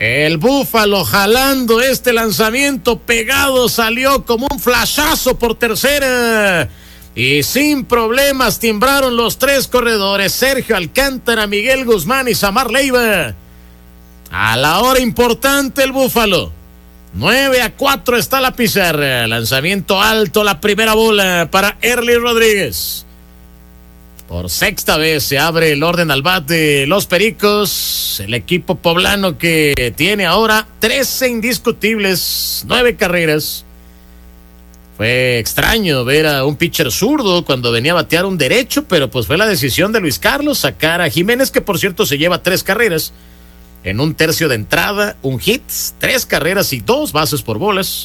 El Búfalo jalando este lanzamiento pegado, salió como un flashazo por tercera. Y sin problemas timbraron los tres corredores, Sergio Alcántara, Miguel Guzmán y Samar Leiva. A la hora importante el Búfalo. 9-4 está la pizarra. Lanzamiento alto, la primera bola para Erly Rodríguez. Por sexta vez se abre el orden al bat de los Pericos. El equipo poblano que tiene ahora 13 indiscutibles, 9 carreras. Fue extraño ver a un pitcher zurdo cuando venía a batear un derecho, pero pues fue la decisión de Luis Carlos sacar a Jiménez, que por cierto se lleva 3 carreras. En un tercio de entrada, un hit, 3 carreras y 2 bases por bolas.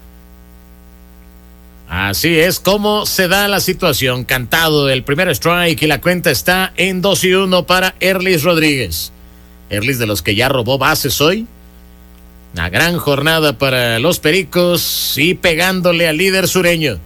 Así es como se da la situación. Cantado el primer strike y la cuenta está en 2-1 para Erly Rodríguez. Erly de los que ya robó bases hoy. Una gran jornada para los Pericos y pegándole al líder sureño.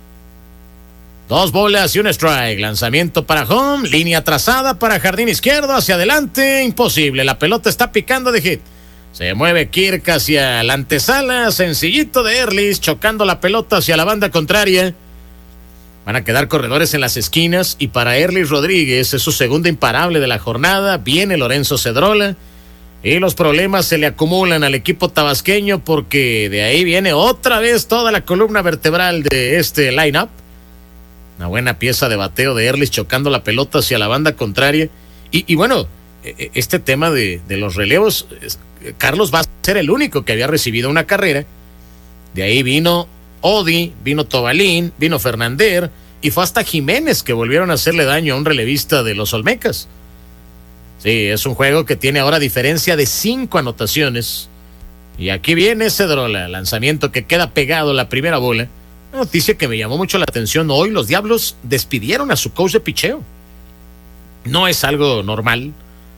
2 bolas y un strike. Lanzamiento para home, línea trazada para jardín izquierdo, hacia adelante, imposible. La pelota está picando de hit. Se mueve Kirk hacia la antesala, sencillito de Erly, chocando la pelota hacia la banda contraria. Van a quedar corredores en las esquinas y para Erly Rodríguez es su segundo imparable de la jornada. Viene Lorenzo Cedrola y los problemas se le acumulan al equipo tabasqueño porque de ahí viene otra vez toda la columna vertebral de este line-up. Una buena pieza de bateo de Erly chocando la pelota hacia la banda contraria. Y bueno, este tema de los relevos, Carlos va a ser el único que había recibido una carrera. De ahí vino Odi, vino Tobalín, vino Fernández y fue hasta Jiménez que volvieron a hacerle daño a un relevista de los Olmecas. Sí, es un juego que tiene ahora diferencia de 5 anotaciones. Y aquí viene Cedrola, lanzamiento que queda pegado la primera bola. Una noticia que me llamó mucho la atención hoy: los Diablos despidieron a su coach de picheo. No es algo normal.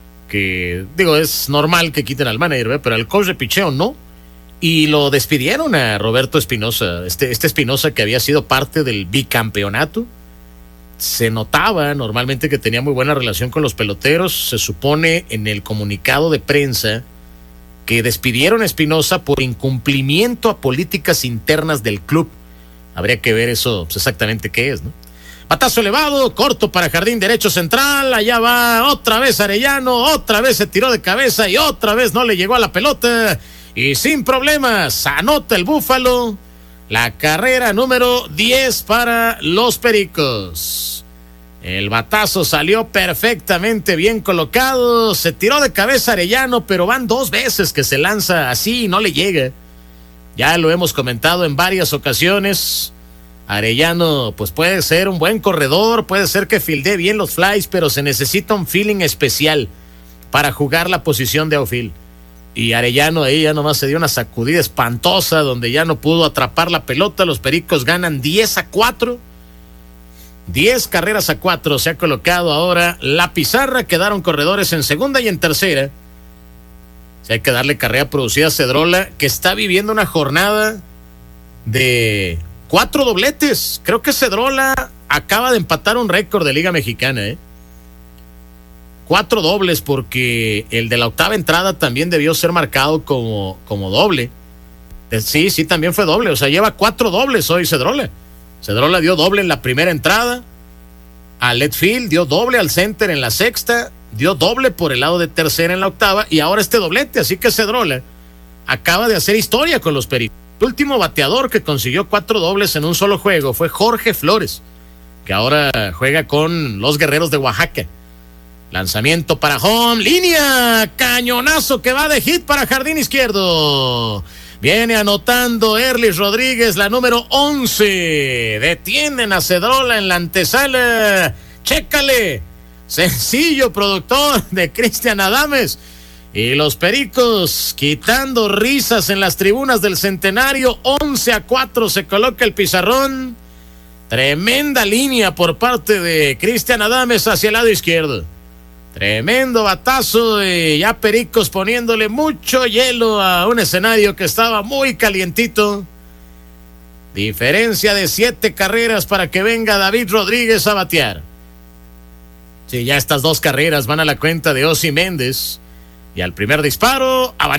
Es normal que quiten al manager, pero al coach de picheo no. Y lo despidieron a Roberto Espinosa, este Espinosa que había sido parte del bicampeonato. Se notaba normalmente que tenía muy buena relación con los peloteros. Se supone en el comunicado de prensa que despidieron a Espinosa por incumplimiento a políticas internas del club. Habría que ver eso exactamente qué es, ¿no? Batazo elevado, corto para jardín derecho central. Allá va otra vez Arellano, otra vez se tiró de cabeza y otra vez no le llegó a la pelota. Y sin problemas, anota el Búfalo. La carrera número 10 para los Pericos. El batazo salió perfectamente bien colocado. Se tiró de cabeza Arellano, pero van 2 veces que se lanza así y no le llega. Ya lo hemos comentado en varias ocasiones. Arellano pues puede ser un buen corredor, puede ser que fildee bien los flies, pero se necesita un feeling especial para jugar la posición de outfield. Y Arellano ahí ya nomás se dio una sacudida espantosa donde ya no pudo atrapar la pelota. Los Pericos ganan 10-4. 10 carreras a 4 se ha colocado ahora la pizarra. Quedaron corredores en segunda y en tercera. Hay que darle carrera producida a Cedrola, que está viviendo una jornada de 4 dobletes. Creo que Cedrola acaba de empatar un récord de Liga Mexicana, 4 dobles, porque el de la octava entrada también debió ser marcado como doble. Sí, también fue doble. O sea, lleva 4 dobles hoy Cedrola. Cedrola dio doble en la primera entrada al left field, dio doble al center en la sexta, dio doble por el lado de tercera en la octava y ahora este doblete. Así que Cedrola acaba de hacer historia con los Pericos. El último bateador que consiguió 4 dobles en un solo juego fue Jorge Flores, que ahora juega con los Guerreros de Oaxaca. Lanzamiento para home, línea, cañonazo que va de hit para jardín izquierdo. Viene anotando Erly Rodríguez, la número 11. Detienen a Cedrola en la antesala. Chécale. Sencillo, productor de Cristian Adames. Y los Pericos quitando risas en las tribunas del Centenario. 11-4 se coloca el pizarrón. Tremenda línea por parte de Cristian Adames hacia el lado izquierdo. Tremendo batazo y ya Pericos poniéndole mucho hielo a un escenario que estaba muy calientito. Diferencia de 7 carreras para que venga David Rodríguez a batear. Sí, ya estas 2 carreras van a la cuenta de Osi Méndez. Y al primer disparo,